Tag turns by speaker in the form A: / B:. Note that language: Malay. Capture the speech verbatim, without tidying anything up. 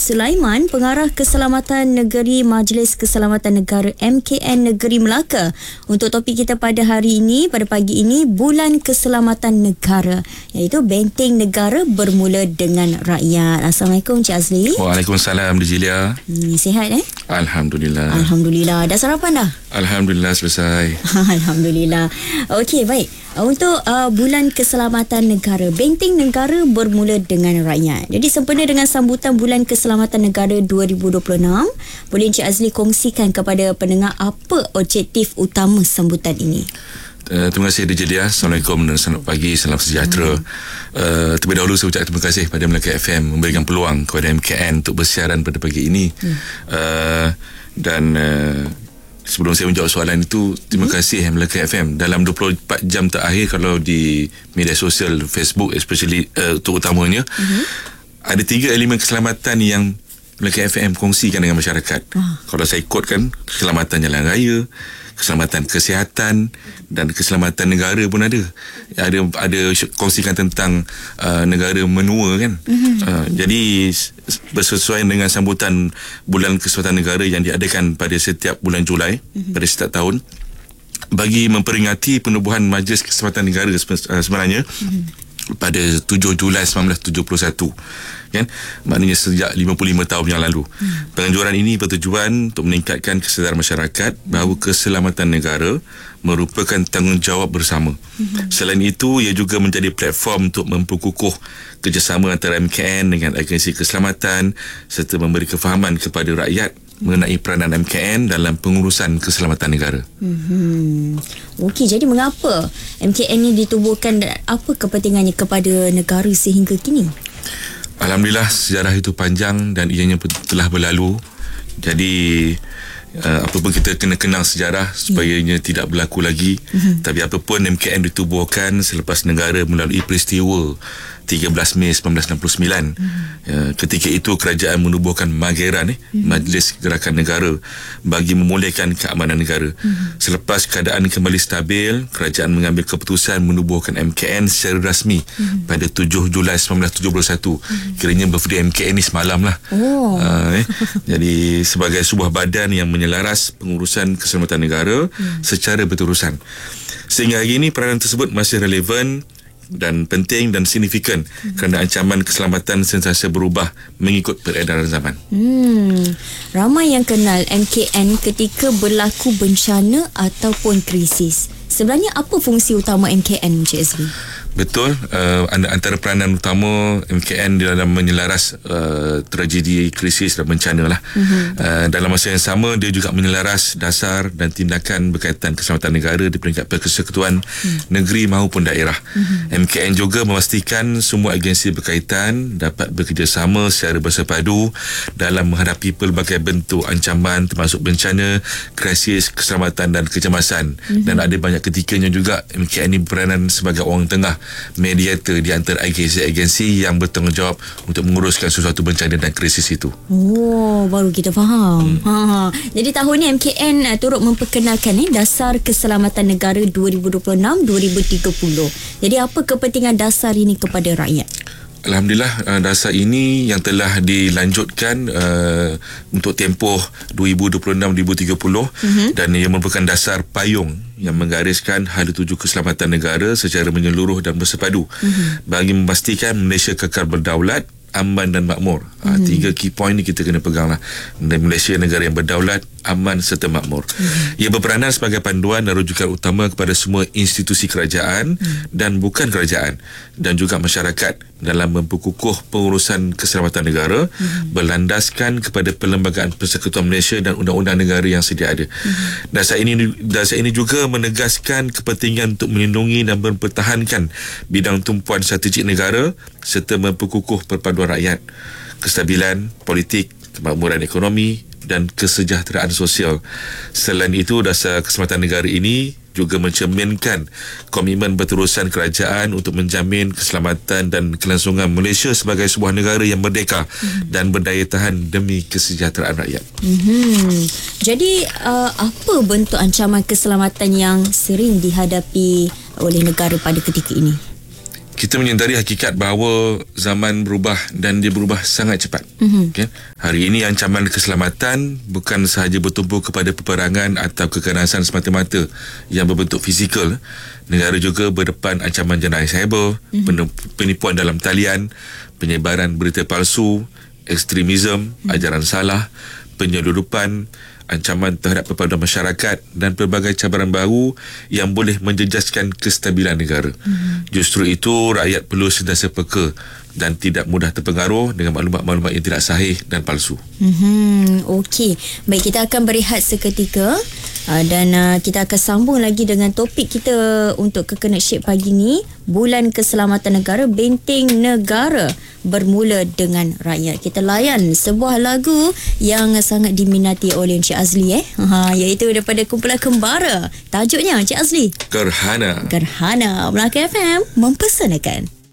A: Sulaiman, Pengarah Keselamatan Negeri Majlis Keselamatan Negara M K N Negeri Melaka. Untuk topik kita pada hari ini, pada pagi ini, Bulan Keselamatan Negara, iaitu benteng negara bermula dengan rakyat. Assalamualaikum Cik Azli.
B: Waalaikumsalam Dijilia.
A: Hmm, sihat eh?
B: Alhamdulillah.
A: Alhamdulillah. Dah sarapan dah?
B: Alhamdulillah selesai.
A: Alhamdulillah. Okey, baik. Untuk uh, Bulan Keselamatan Negara, benteng negara bermula dengan rakyat. Jadi sempena dengan sambutan Bulan Keselamatan Negara dua ribu dua puluh enam, boleh Encik Azli kongsikan kepada pendengar apa objektif utama sambutan ini?
B: Uh, terima kasih Dijilia. Assalamualaikum dan selamat pagi, salam sejahtera. Hmm. Uh, terlebih dahulu saya ucapkan terima kasih kepada Melaka F M memberikan peluang kepada M K N untuk bersiaran pada pagi ini. Hmm. Uh, dan uh, sebelum saya menjawab soalan itu, terima hmm. kasih Melaka F M. Dalam dua puluh empat jam terakhir, kalau di media sosial Facebook especially uh, terutamanya, hmm. ada tiga elemen keselamatan yang Melaka F M kongsikan dengan masyarakat. Ah. Kalau saya kotkan, keselamatan jalan raya, keselamatan kesihatan dan keselamatan negara pun ada. Ada ada kongsikan tentang uh, negara menua kan. Mm-hmm. Uh, jadi bersesuaian dengan sambutan Bulan Keselamatan Negara yang diadakan pada setiap bulan Julai, mm-hmm. pada setiap tahun, bagi memperingati penubuhan Majlis Keselamatan Negara sebenarnya, mm-hmm. pada tujuh Julai seribu sembilan ratus tujuh puluh satu, kan? Maknanya sejak lima puluh lima tahun yang lalu. Hmm. Penganjuran ini bertujuan untuk meningkatkan kesedaran masyarakat bahawa keselamatan negara merupakan tanggungjawab bersama. Hmm. Selain itu, ia juga menjadi platform untuk memperkukuh kerjasama antara M K N dengan agensi keselamatan serta memberi kefahaman kepada rakyat mengenai peranan M K N dalam pengurusan keselamatan negara.
A: Hmm. Okey, jadi mengapa M K N ini ditubuhkan dan apa kepentingannya kepada negara sehingga kini?
B: Alhamdulillah, sejarah itu panjang dan ianya telah berlalu. Jadi uh, apapun kita kena kenal sejarah supaya ianya hmm. tidak berlaku lagi. Hmm. Tapi apapun, M K N ditubuhkan selepas negara melalui peristiwa tiga belas Mei seribu sembilan ratus enam puluh sembilan. Hmm. Uh, ketika itu kerajaan menubuhkan Mageran, eh, hmm. Majlis Gerakan Negara, bagi memulihkan keamanan negara. Hmm. Selepas keadaan kembali stabil, kerajaan mengambil keputusan menubuhkan M K N secara rasmi hmm. pada tujuh Julai seribu sembilan ratus tujuh puluh satu. Hmm. Kiranya birthday M K N ni semalam lah. Oh. Uh, eh. Jadi sebagai sebuah badan yang menyelaras pengurusan keselamatan negara hmm. secara berterusan. Sehingga hari ini peranan tersebut masih relevan dan penting dan signifikan hmm. kerana ancaman keselamatan sentiasa berubah mengikut peredaran zaman. Hmm.
A: Ramai yang kenal M K N ketika berlaku bencana ataupun krisis. Sebenarnya apa fungsi utama M K N, Encik Azli?
B: Betul, uh, antara peranan utama M K N dalam menyelaras uh, tragedi, krisis dan bencana lah. Mm-hmm. Uh, dalam masa yang sama, dia juga menyelaras dasar dan tindakan berkaitan keselamatan negara di peringkat persekutuan mm. negeri maupun daerah. Mm-hmm. M K N juga memastikan semua agensi berkaitan dapat bekerjasama secara bersepadu dalam menghadapi pelbagai bentuk ancaman termasuk bencana, krisis, keselamatan dan kecemasan. Mm-hmm. Dan ada banyak ketikanya juga M K N ini beranan sebagai orang tengah, mediator di antara agensi-agensi yang bertanggungjawab untuk menguruskan sesuatu bencana dan krisis itu.
A: Oh, baru kita faham. Hmm. Ha. Jadi tahun ni M K N uh, turut memperkenalkan eh, Dasar Keselamatan Negara dua ribu dua puluh enam dua ribu tiga puluh. Jadi apa kepentingan dasar ini kepada rakyat?
B: Alhamdulillah, dasar ini yang telah dilanjutkan uh, untuk tempoh dua ribu dua puluh enam dua ribu tiga puluh, mm-hmm. dan ia merupakan dasar payung yang menggariskan hala tuju keselamatan negara secara menyeluruh dan bersepadu, mm-hmm. bagi memastikan Malaysia kekal berdaulat, aman dan makmur. Mm-hmm. Ha, tiga key point ni kita kena pegang lah. Malaysia negara yang berdaulat, aman serta makmur. Mm-hmm. Ia berperanan sebagai panduan dan rujukan utama kepada semua institusi kerajaan mm-hmm. dan bukan kerajaan dan juga masyarakat dalam memperkukuh pengurusan keselamatan negara, mm-hmm. berlandaskan kepada Perlembagaan Persekutuan Malaysia dan undang-undang negara yang sedia ada. Mm-hmm. Dasar ini dasar ini juga menegaskan kepentingan untuk melindungi dan mempertahankan bidang tumpuan strategik negara serta memperkukuh perpaduan rakyat, kestabilan politik, kemakmuran ekonomi dan kesejahteraan sosial. Selain itu, dasar keselamatan negara ini juga mencerminkan komitmen berterusan kerajaan untuk menjamin keselamatan dan kelangsungan Malaysia sebagai sebuah negara yang merdeka mm-hmm. dan berdaya tahan demi kesejahteraan rakyat.
A: Mm-hmm. Jadi uh, apa bentuk ancaman keselamatan yang sering dihadapi oleh negara pada ketika ini?
B: kita menyedari hakikat bahawa zaman berubah dan dia berubah sangat cepat. Mm-hmm. Okay? Hari ini ancaman keselamatan bukan sahaja bertumpu kepada peperangan atau kekerasan semata-mata yang berbentuk fizikal. Negara juga berdepan ancaman jenayah cyber, mm-hmm. penipuan dalam talian, penyebaran berita palsu, ekstremisme, mm-hmm. ajaran salah, penyeludupan, ancaman terhadap perpaduan masyarakat dan pelbagai cabaran baru yang boleh menjejaskan kestabilan negara. Hmm. Justru itu rakyat perlu sentiasa peka dan tidak mudah terpengaruh dengan maklumat-maklumat yang tidak sahih dan palsu.
A: Hmm, okey. Baik, kita akan berehat seketika uh, dan uh, kita akan sambung lagi dengan topik kita untuk Coconut Shake pagi ni, Bulan Keselamatan Negara, Benteng Negara bermula dengan rakyat. Kita layan sebuah lagu yang sangat diminati oleh Encik Azli eh. Ha, iaitu daripada kumpulan Kembara. Tajuknya Encik Azli,
B: Gerhana.
A: Gerhana. Melaka F M mempersanakan.